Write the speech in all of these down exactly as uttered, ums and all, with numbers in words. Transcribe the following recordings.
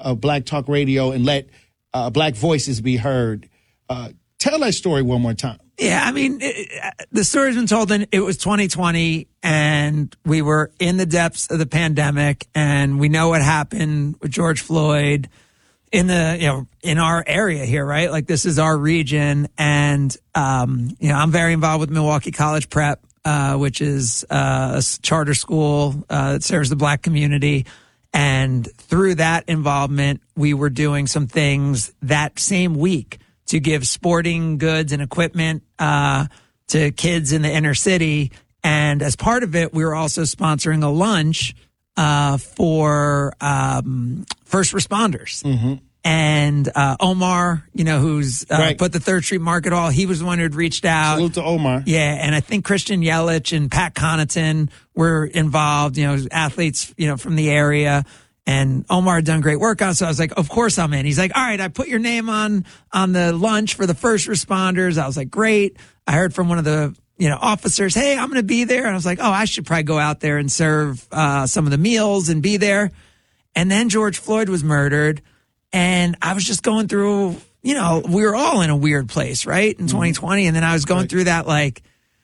of Black Talk Radio and let uh, Black voices be heard. Uh, tell that story one more time. Yeah, I mean, it, the story's been told, and it was twenty twenty, and we were in the depths of the pandemic, and we know what happened with George Floyd in the, you know, in our area here, right? Like, this is our region, and, um, you know, I'm very involved with Milwaukee College Prep, uh, which is uh, a charter school uh, that serves the Black community. And through that involvement, we were doing some things that same week to give sporting goods and equipment uh, to kids in the inner city. And as part of it, we were also sponsoring a lunch uh, for um, first responders. Mm-hmm. And uh, Omar, you know, who's uh, right. put the Third Street Market Hall, he was the one who had reached out. Salute to Omar. Yeah, and I think Christian Yelich and Pat Connaughton were involved, you know, athletes, you know, from the area. And Omar had done great work on it, so I was like, of course I'm in. He's like, all right, I put your name on on the lunch for the first responders. I was like, great. I heard from one of the, you know, officers, hey, I'm going to be there. And I was like, oh, I should probably go out there and serve uh, some of the meals and be there. And then George Floyd was murdered. And I was just going through, you know, we were all in a weird place, right, in twenty twenty. And then I was going right. through that like,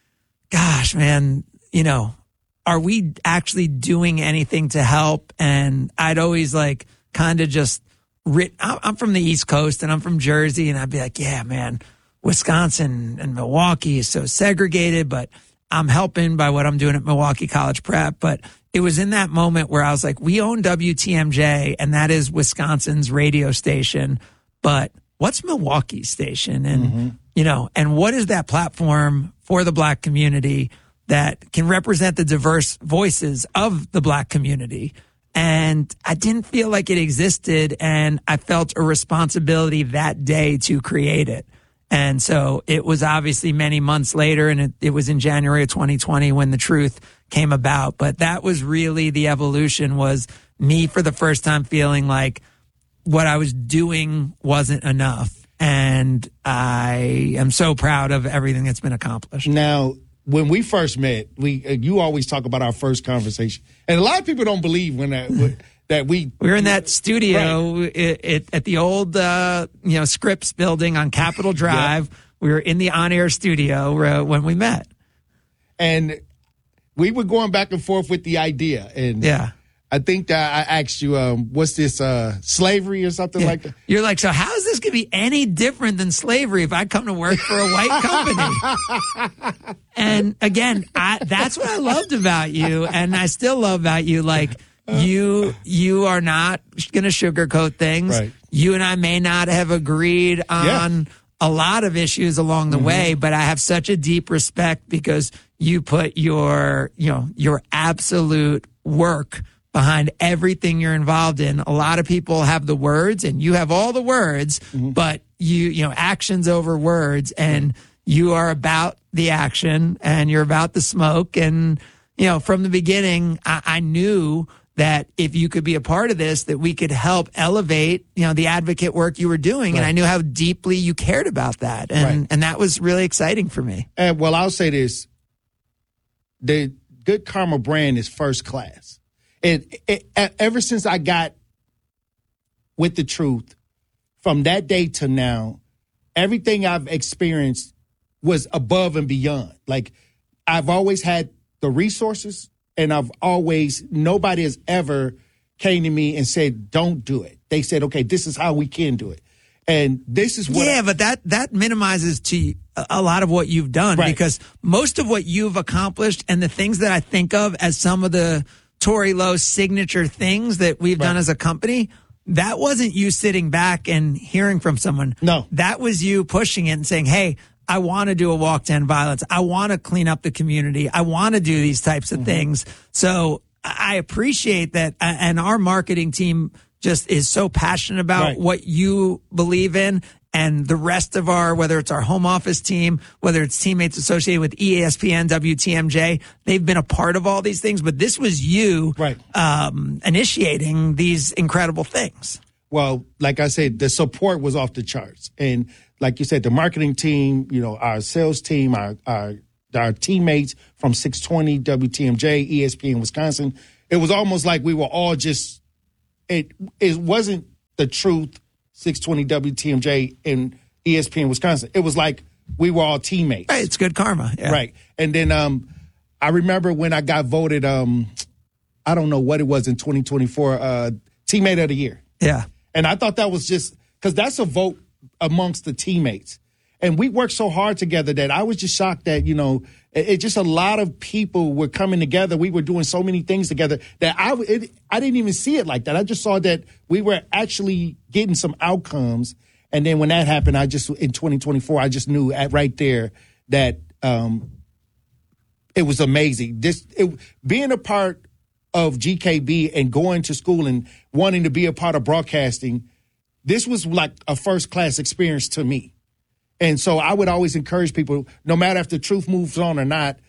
gosh, man, you know, are we actually doing anything to help? And I'd always like kind of just writ. I'm from the East Coast and I'm from Jersey, and I'd be like, yeah, man, Wisconsin and Milwaukee is so segregated, but I'm helping by what I'm doing at Milwaukee College Prep. But it was in that moment where I was like, we own W T M J, and that is Wisconsin's radio station. But what's Milwaukee's station? And, mm-hmm. you know, and what is that platform for the Black community that can represent the diverse voices of the Black community? And I didn't feel like it existed, and I felt a responsibility that day to create it. And so it was obviously many months later, and it, it was in January of twenty twenty when the truth came about. But that was really the evolution, was me for the first time feeling like what I was doing wasn't enough. And I am so proud of everything that's been accomplished. Now, when we first met, we uh, you always talk about our first conversation, and a lot of people don't believe when that when, that we we were in that studio right. it, it, at the old uh, you know Scripps building on Capitol Drive. Yep. We were in the on-air studio uh, when we met, and we were going back and forth with the idea. And yeah. I think that I asked you, um, what's this, uh, slavery or something yeah. like that? You're like, so how is this going to be any different than slavery if I come to work for a white company? And again, I, that's what I loved about you, and I still love about you. Like, you you are not going to sugarcoat things. Right. You and I may not have agreed on yeah. a lot of issues along the mm-hmm. way, but I have such a deep respect because you put your, you know, your absolute work behind everything you're involved in. A lot of people have the words, and you have all the words, mm-hmm. but you, you know, actions over words, and mm-hmm. you are about the action, and you're about the smoke. And, you know, from the beginning, I, I knew that if you could be a part of this, that we could help elevate, you know, the advocate work you were doing. Right. And I knew how deeply you cared about that. And, right. and that was really exciting for me. And well, I'll say this, the Good Karma brand is first class. And it, it, ever since I got with the truth, from that day to now, everything I've experienced was above and beyond. Like, I've always had the resources, and I've always, nobody has ever came to me and said, don't do it. They said, okay, this is how we can do it. And this is what. Yeah, I, but that, that minimizes to a lot of what you've done, right. because most of what you've accomplished and the things that I think of as some of the Tory Lowe signature things that we've right. done as a company, that wasn't you sitting back and hearing from someone. No. That was you pushing it and saying, hey, I want to do a walk to end violence. I want to clean up the community. I want to do these types of mm-hmm. things. So I appreciate that. And our marketing team just is so passionate about right. what you believe in. And the rest of our, whether it's our home office team, whether it's teammates associated with E S P N, W T M J, they've been a part of all these things. But this was you right. um, initiating these incredible things. Well, like I said, the support was off the charts. And like you said, the marketing team, you know, our sales team, our our, our teammates from six twenty, W T M J, E S P N Wisconsin, it was almost like we were all just, it, it wasn't the Truth, six twenty W T M J, and E S P N Wisconsin. It was like we were all teammates. Right, it's good karma. Yeah. Right. And then um, I remember when I got voted, um, I don't know what it was in twenty twenty-four, uh, Teammate of the Year. Yeah. And I thought that was just because that's a vote amongst the teammates. And we worked so hard together that I was just shocked that, you know, it, it just a lot of people were coming together. We were doing so many things together that I, it, I didn't even see it like that. I just saw that we were actually getting some outcomes. And then when that happened, I just, in twenty twenty-four, I just knew at right there that um, it was amazing. This it, being a part of G K B and going to school and wanting to be a part of broadcasting, this was like a first class experience to me. And so I would always encourage people, no matter if the truth moves on or not,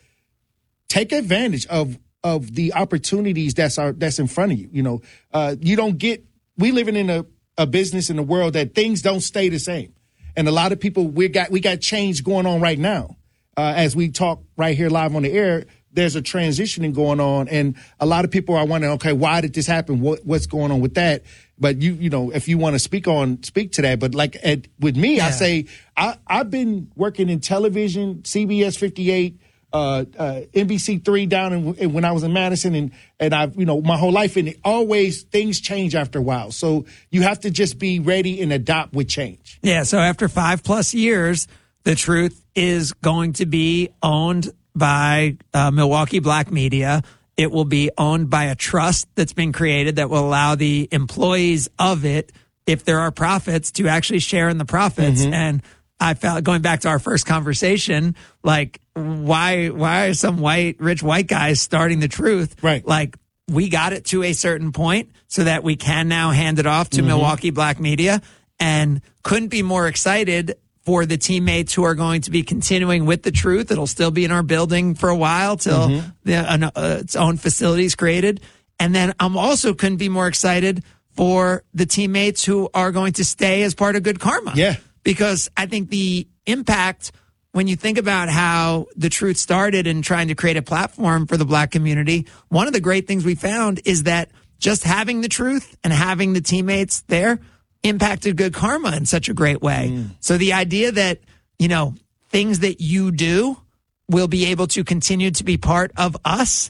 take advantage of of the opportunities that's our, that's in front of you. You know, uh, you don't get, we living in a, a business in a world that things don't stay the same. And a lot of people, we got we got change going on right now. Uh, as we talk right here live on the air, there's a transitioning going on. And a lot of people are wondering, okay, why did this happen? What, what's going on with that? But you, you know, if you want to speak on, speak to that. But like at, with me, yeah. I say I, I've been working in television, C B S fifty-eight, uh, uh, N B C three down in, in, when I was in Madison, and and I've you know my whole life, and it always things change after a while. So you have to just be ready and adapt with change. Yeah. So after five plus years, the Truth is going to be owned by uh, Milwaukee Black Media. It will be owned by a trust that's been created that will allow the employees of it, if there are profits, to actually share in the profits. Mm-hmm. And I felt, going back to our first conversation, like why why are some white rich white guys starting the Truth? Right. Like we got it to a certain point so that we can now hand it off to mm-hmm. Milwaukee Black Media, and couldn't be more excited for the teammates who are going to be continuing with the Truth. It'll still be in our building for a while till mm-hmm. the, uh, uh, its own facilities created. And then I'm also couldn't be more excited for the teammates who are going to stay as part of Good Karma. Yeah. Because I think the impact, when you think about how the Truth started in trying to create a platform for the Black community, one of the great things we found is that just having the Truth and having the teammates there impacted Good Karma in such a great way. Mm. So the idea that, you know, things that you do will be able to continue to be part of us,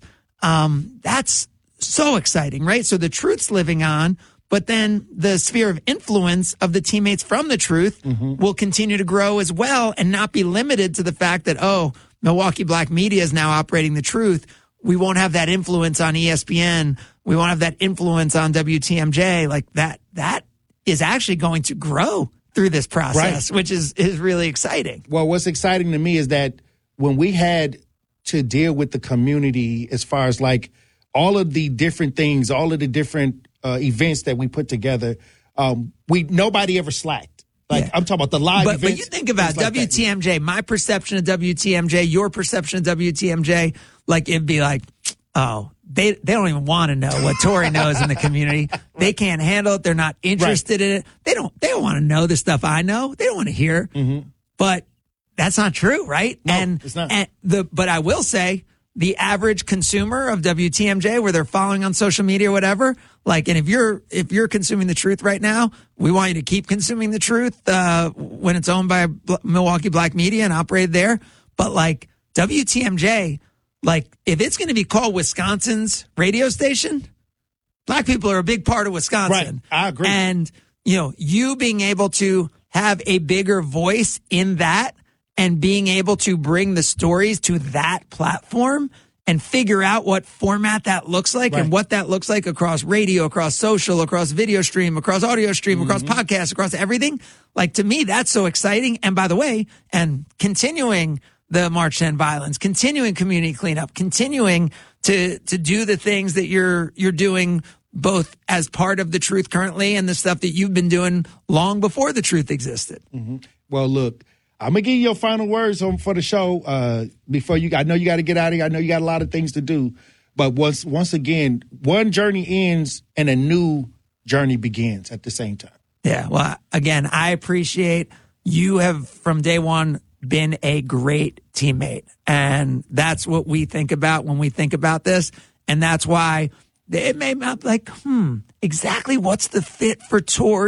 um, that's so exciting, right? So the Truth's living on, but then the sphere of influence of the teammates from the Truth mm-hmm. will continue to grow as well, and not be limited to the fact that, oh, Milwaukee Black Media is now operating the Truth. We won't have that influence on E S P N. We won't have that influence on W T M J. Like that, that, is actually going to grow through this process, right. which is, is really exciting. Well, what's exciting to me is that when we had to deal with the community, as far as like all of the different things, all of the different uh, events that we put together, um, we nobody ever slacked. Like yeah. I'm talking about the live but, events. But you think about W T M J, like my perception of W T M J, your perception of W T M J, like it'd be like, oh, They they don't even want to know what Tori knows in the community. They can't handle it. They're not interested right. in it. They don't they don't want to know the stuff I know. They don't want to hear. Mm-hmm. But that's not true, right? No, and, it's not. And the but I will say the average consumer of W T M J, where they're following on social media or whatever, like, and if you're if you're consuming the Truth right now, we want you to keep consuming the Truth uh, when it's owned by Milwaukee Black Media and operated there. But like W T M J. Like, if it's going to be called Wisconsin's radio station, Black people are a big part of Wisconsin. Right. I agree. And, you know, you being able to have a bigger voice in that and being able to bring the stories to that platform and figure out what format that looks like right. and what that looks like across radio, across social, across video stream, across audio stream, mm-hmm. across podcasts, across everything. Like, to me, that's so exciting. And by the way, and continuing the March to End Violence, continuing community cleanup, continuing to to do the things that you're you're doing both as part of the Truth currently and the stuff that you've been doing long before the Truth existed. Mm-hmm. Well, look, I'm gonna give you your final words on for the show. Uh, before you, I know you got to get out of here. I know you got a lot of things to do, but once once again, one journey ends and a new journey begins at the same time. Yeah. Well, again, I appreciate you have from day one been a great teammate. And that's what we think about when we think about this. And that's why it may not like, hmm, exactly what's the fit for Tori?